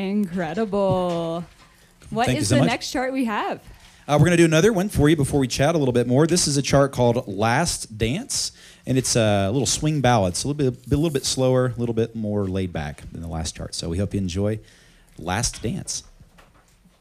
Incredible. What Thank you is so the much. next chart we have? We're going to do another one for you before we chat a little bit more. This is a chart called Last Dance, and it's a little swing ballad. It's a little bit slower, a little bit more laid back than the last chart. So we hope you enjoy Last Dance.